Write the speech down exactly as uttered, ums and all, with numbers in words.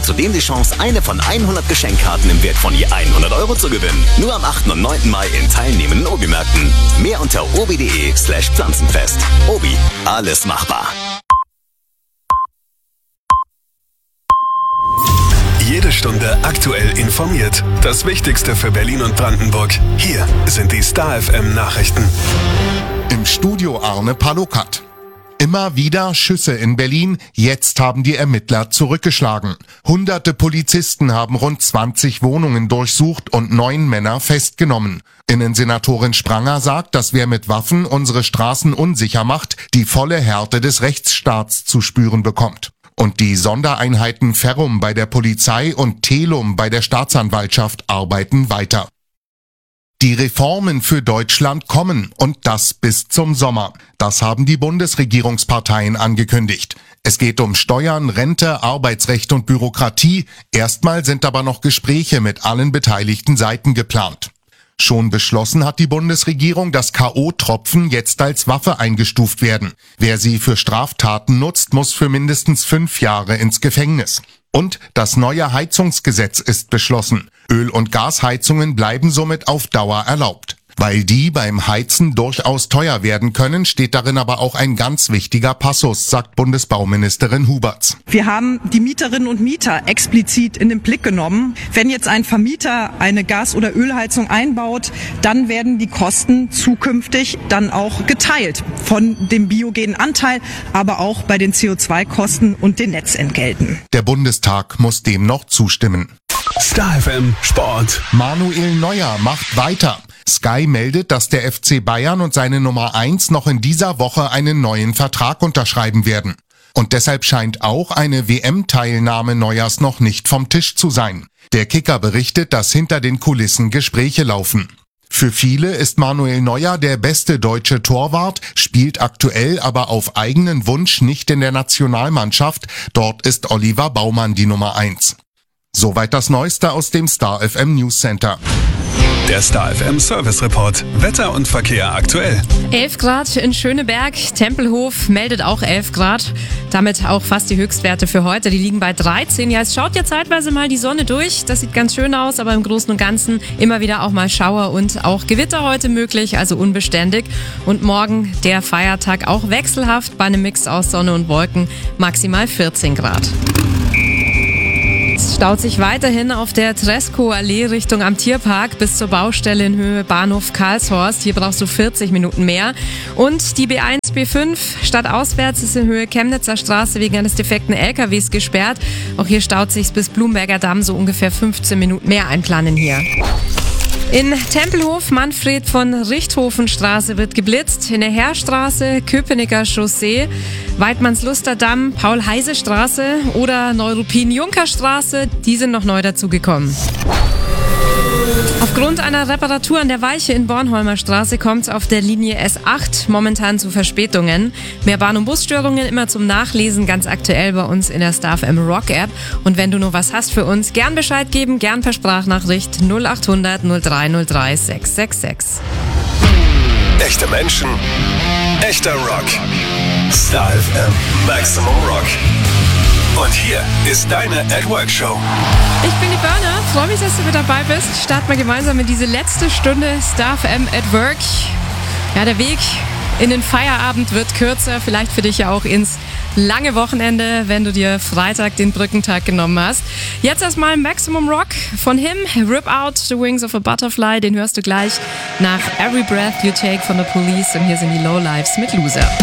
zudem die Chance, eine von hundert Geschenkkarten im Wert von je hundert Euro zu gewinnen. Nur am achten und neunten Mai in teilnehmenden Obi-Märkten. Mehr unter obi.de slash Pflanzenfest. Obi, alles machbar. Jede Stunde aktuell informiert. Das Wichtigste für Berlin und Brandenburg. Hier sind die Star F M Nachrichten. Im Studio Arne Palokat. Immer wieder Schüsse in Berlin, jetzt haben die Ermittler zurückgeschlagen. Hunderte Polizisten haben rund zwanzig Wohnungen durchsucht und neun Männer festgenommen. Innensenatorin Spranger sagt, dass wer mit Waffen unsere Straßen unsicher macht, die volle Härte des Rechtsstaats zu spüren bekommt. Und die Sondereinheiten Ferrum bei der Polizei und Telum bei der Staatsanwaltschaft arbeiten weiter. Die Reformen für Deutschland kommen und das bis zum Sommer. Das haben die Bundesregierungsparteien angekündigt. Es geht um Steuern, Rente, Arbeitsrecht und Bürokratie. Erstmal sind aber noch Gespräche mit allen beteiligten Seiten geplant. Schon beschlossen hat die Bundesregierung, dass K O-Tropfen jetzt als Waffe eingestuft werden. Wer sie für Straftaten nutzt, muss für mindestens fünf Jahre ins Gefängnis. Und das neue Heizungsgesetz ist beschlossen. Öl- und Gasheizungen bleiben somit auf Dauer erlaubt. Weil die beim Heizen durchaus teuer werden können, steht darin aber auch ein ganz wichtiger Passus, sagt Bundesbauministerin Huberts. Wir haben die Mieterinnen und Mieter explizit in den Blick genommen. Wenn jetzt ein Vermieter eine Gas- oder Ölheizung einbaut, dann werden die Kosten zukünftig dann auch geteilt von dem biogenen Anteil, aber auch bei den C O zwei Kosten und den Netzentgelten. Der Bundestag muss dem noch zustimmen. Star F M Sport. Manuel Neuer macht weiter. Sky meldet, dass der F C Bayern und seine Nummer eins noch in dieser Woche einen neuen Vertrag unterschreiben werden. Und deshalb scheint auch eine W M-Teilnahme Neuers noch nicht vom Tisch zu sein. Der Kicker berichtet, dass hinter den Kulissen Gespräche laufen. Für viele ist Manuel Neuer der beste deutsche Torwart, spielt aktuell aber auf eigenen Wunsch nicht in der Nationalmannschaft. Dort ist Oliver Baumann die Nummer eins. Soweit das Neueste aus dem Star F M News Center. Der Star F M Service Report. Wetter und Verkehr aktuell. elf Grad in Schöneberg. Tempelhof meldet auch elf Grad. Damit auch fast die Höchstwerte für heute. Die liegen bei dreizehn. Ja, es schaut ja zeitweise mal die Sonne durch. Das sieht ganz schön aus, aber im Großen und Ganzen immer wieder auch mal Schauer und auch Gewitter heute möglich, also unbeständig. Und morgen der Feiertag auch wechselhaft bei einem Mix aus Sonne und Wolken. Maximal vierzehn Grad. Es staut sich weiterhin auf der Tresco-Allee Richtung am Tierpark bis zur Baustelle in Höhe Bahnhof Karlshorst. Hier brauchst du vierzig Minuten mehr. Und die B eins, B fünf stadtauswärts ist in Höhe Chemnitzer Straße wegen eines defekten L K Ws gesperrt. Auch hier staut sich bis Blumberger Damm, so ungefähr fünfzehn Minuten mehr einplanen hier. In Tempelhof, Manfred von Richthofenstraße wird geblitzt. In der Heerstraße, Köpenicker Chaussee, Weidmannsluster Damm, Paul-Heise-Straße oder Neuruppin-Junker-Straße, die sind noch neu dazugekommen. Aufgrund einer Reparatur an der Weiche in Bornholmer Straße kommt es auf der Linie S acht momentan zu Verspätungen. Mehr Bahn- und Busstörungen immer zum Nachlesen, ganz aktuell bei uns in der Star F M Rock App. Und wenn du noch was hast für uns, gern Bescheid geben, gern per Sprachnachricht null acht hundert null drei null drei sechs sechs sechs. Echte Menschen, echter Rock. Star F M Maximum Rock. Und hier ist deine At Work Show. Ich bin die Burner, freue mich, dass du mit dabei bist. Starten wir gemeinsam in diese letzte Stunde Star F M at Work. Ja, der Weg in den Feierabend wird kürzer, vielleicht für dich ja auch ins lange Wochenende, wenn du dir Freitag den Brückentag genommen hast. Jetzt erstmal Maximum Rock von Him, Rip Out the Wings of a Butterfly, den hörst du gleich nach Every Breath You Take von The Police. Und hier sind die Lowlifes mit Loser.